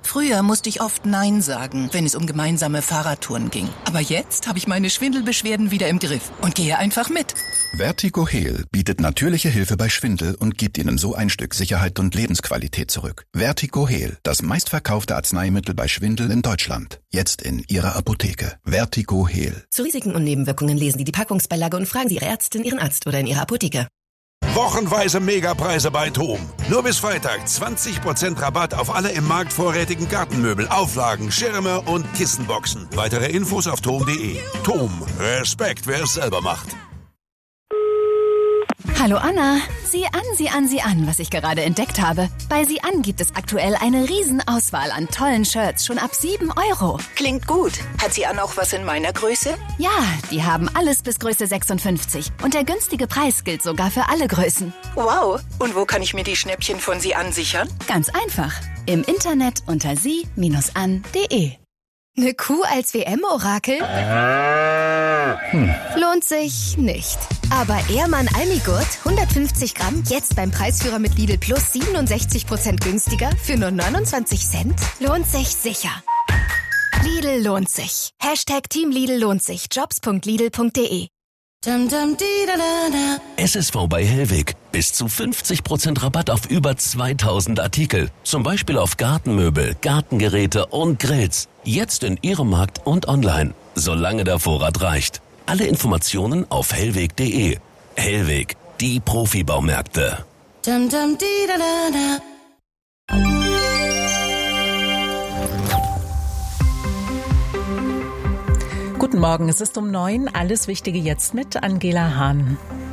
Früher musste ich oft Nein sagen, wenn es um gemeinsame Fahrradtouren ging. Aber jetzt habe ich meine Schwindelbeschwerden wieder im Griff und gehe einfach mit. Vertigo Heal bietet natürliche Hilfe bei Schwindel und gibt Ihnen so ein Stück Sicherheit und Lebensqualität zurück. Vertigo Heal, das meistverkaufte Arzneimittel bei Schwindel in Deutschland. Jetzt in Ihrer Apotheke. Vertigo Heal. Zu Risiken und Nebenwirkungen lesen Sie die Packungsbeilage und fragen Sie Ihre Ärztin, Ihren Arzt oder in Ihrer Apotheke. Wochenweise Megapreise bei TOM. Nur bis Freitag 20% Rabatt auf alle im Markt vorrätigen Gartenmöbel, Auflagen, Schirme und Kissenboxen. Weitere Infos auf tom.de. TOM. Respekt, wer es selber macht. Hallo Anna, sieh an, was ich gerade entdeckt habe. Bei Sieh an gibt es aktuell eine Riesenauswahl an tollen Shirts, schon ab 7 €. Klingt gut. Hat sie auch was in meiner Größe? Ja, die haben alles bis Größe 56 und der günstige Preis gilt sogar für alle Größen. Wow. Und wo kann ich mir die Schnäppchen von Sie ansichern? Ganz einfach, im Internet unter sie-an.de. Eine Kuh als WM-Orakel? Lohnt sich nicht. Aber Ehrmann Almigurt, 150 Gramm, jetzt beim Preisführer mit Lidl Plus 67% günstiger für nur 29 Cent? Lohnt sich sicher. Lidl lohnt sich. Hashtag Team Lidl lohnt sich. Jobs.lidl.de. SSV bei Hellweg. Bis zu 50% Rabatt auf über 2000 Artikel. Zum Beispiel auf Gartenmöbel, Gartengeräte und Grills. Jetzt in Ihrem Markt und online. Solange der Vorrat reicht. Alle Informationen auf hellweg.de. Hellweg, die Profibaumärkte. Guten Morgen, es ist um 9. Alles Wichtige jetzt mit Angela Hahn.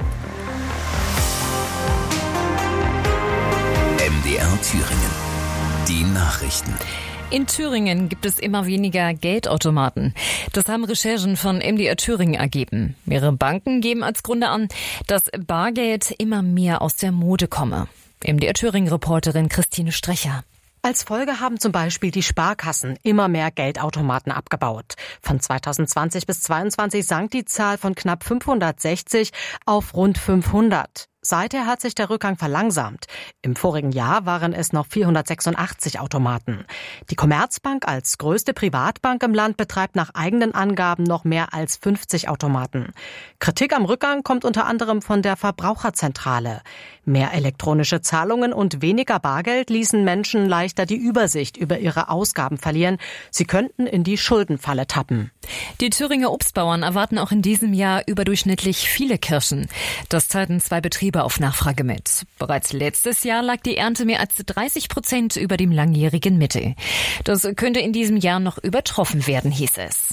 MDR Thüringen. Die Nachrichten. In Thüringen gibt es immer weniger Geldautomaten. Das haben Recherchen von MDR Thüringen ergeben. Mehrere Banken geben als Gründe an, dass Bargeld immer mehr aus der Mode komme. MDR Thüringen-Reporterin Christine Strecher. Als Folge haben zum Beispiel die Sparkassen immer mehr Geldautomaten abgebaut. Von 2020 bis 2022 sank die Zahl von knapp 560 auf rund 500. Seither hat sich der Rückgang verlangsamt. Im vorigen Jahr waren es noch 486 Automaten. Die Commerzbank als größte Privatbank im Land betreibt nach eigenen Angaben noch mehr als 50 Automaten. Kritik am Rückgang kommt unter anderem von der Verbraucherzentrale. Mehr elektronische Zahlungen und weniger Bargeld ließen Menschen leichter die Übersicht über ihre Ausgaben verlieren. Sie könnten in die Schuldenfalle tappen. Die Thüringer Obstbauern erwarten auch in diesem Jahr überdurchschnittlich viele Kirschen. Das teilten 2 Betriebe auf Nachfrage mit. Bereits letztes Jahr lag die Ernte mehr als 30% über dem langjährigen Mittel. Das könnte in diesem Jahr noch übertroffen werden, hieß es.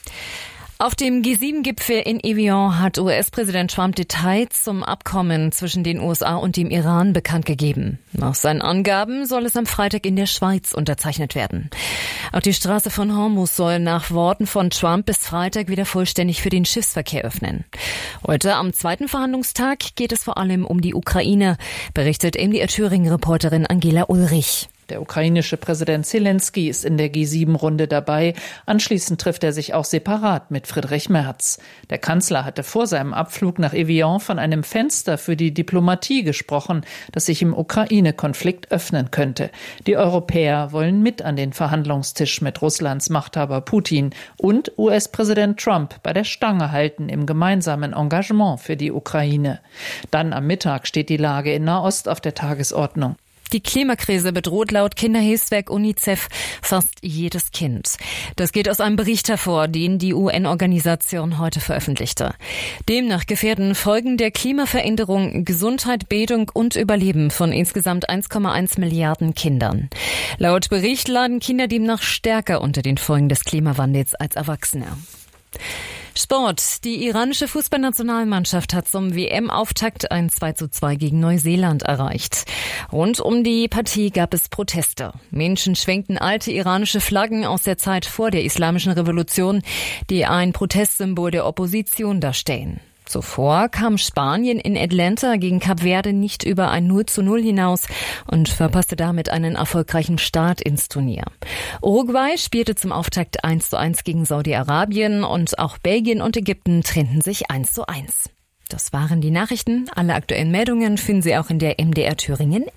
Auf dem G7-Gipfel in Evian hat US-Präsident Trump Details zum Abkommen zwischen den USA und dem Iran bekannt gegeben. Nach seinen Angaben soll es am Freitag in der Schweiz unterzeichnet werden. Auch die Straße von Hormuz soll nach Worten von Trump bis Freitag wieder vollständig für den Schiffsverkehr öffnen. Heute am 2. Verhandlungstag geht es vor allem um die Ukraine, berichtet MDR Thüringen-Reporterin Angela Ulrich. Der ukrainische Präsident Zelensky ist in der G7-Runde dabei. Anschließend trifft er sich auch separat mit Friedrich Merz. Der Kanzler hatte vor seinem Abflug nach Evian von einem Fenster für die Diplomatie gesprochen, das sich im Ukraine-Konflikt öffnen könnte. Die Europäer wollen mit an den Verhandlungstisch mit Russlands Machthaber Putin und US-Präsident Trump bei der Stange halten im gemeinsamen Engagement für die Ukraine. Dann am Mittag steht die Lage in Nahost auf der Tagesordnung. Die Klimakrise bedroht laut Kinderhilfswerk UNICEF fast jedes Kind. Das geht aus einem Bericht hervor, den die UN-Organisation heute veröffentlichte. Demnach gefährden Folgen der Klimaveränderung Gesundheit, Bildung und Überleben von insgesamt 1,1 Milliarden Kindern. Laut Bericht leiden Kinder demnach stärker unter den Folgen des Klimawandels als Erwachsene. Sport. Die iranische Fußballnationalmannschaft hat zum WM-Auftakt ein 2:2 gegen Neuseeland erreicht. Rund um die Partie gab es Proteste. Menschen schwenkten alte iranische Flaggen aus der Zeit vor der Islamischen Revolution, die ein Protestsymbol der Opposition darstellen. Zuvor kam Spanien in Atlanta gegen Kap Verde nicht über ein 0:0 hinaus und verpasste damit einen erfolgreichen Start ins Turnier. Uruguay spielte zum Auftakt 1:1 gegen Saudi-Arabien und auch Belgien und Ägypten trennten sich 1:1. Das waren die Nachrichten. Alle aktuellen Meldungen finden Sie auch in der MDR Thüringen